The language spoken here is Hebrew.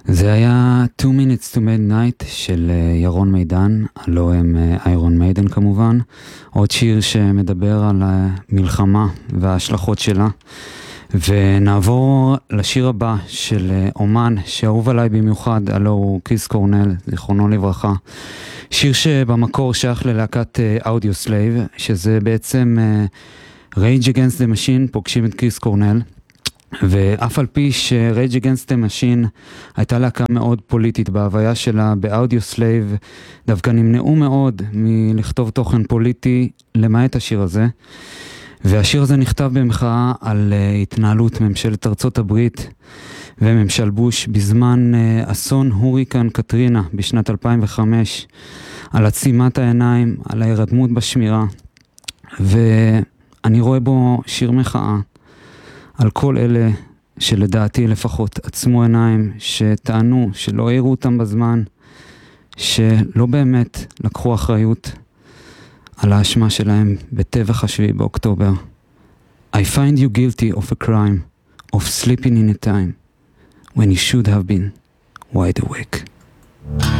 זה היה 2 Minutes to Midnight של ירון מידן, הלא הם איירון מיידן כמובן. עוד שיר שמדבר על המלחמה וההשלכות שלה. ונעבור לשיר הבא של אומן שאהוב עליי במיוחד, הלא הוא קריס קורנל, זיכרונו לברכה. שיר שבמקור שייך ללהקת אודיו סלייב, שזה בעצם Rage Against the Machine, פוגשים את קריס קורנל. ואף על פי ש-Rage Against the Machine הייתה להקה מאוד פוליטית בהוויה שלה, באודיו סלייב דווקא נמנעו מאוד מלכתוב תוכן פוליטי למעט השיר הזה. והשיר הזה נכתב במחאה על התנהלות ממשלת ארצות הברית וממשל בוש בזמן אסון הוריקן קטרינה בשנת 2005, על עצימת העיניים, על ההירדמות בשמירה, ואני רואה בו שיר מחאה על כל אלה שלדעתי לפחות עצמו עיניים, שטענו שלא העירו אותם בזמן, שלא באמת לקחו אחריות על האשמה שלהם בטבח 7 באוקטובר. I find you guilty of a crime of sleeping in a time when you should have been wide awake.